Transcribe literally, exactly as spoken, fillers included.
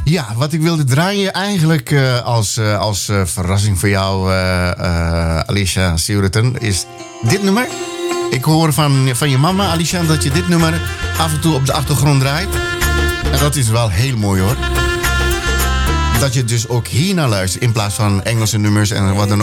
Ja, wat ik wilde draaien eigenlijk uh, als, uh, als uh, verrassing voor jou, uh, uh, Alicia Silverton, is dit nummer. Ik hoor van, van je mama, Alicia, dat je dit nummer af en toe op de achtergrond draait. En dat is wel heel mooi hoor. Dat je dus ook hier naar luistert in plaats van Engelse nummers en wat dan ook.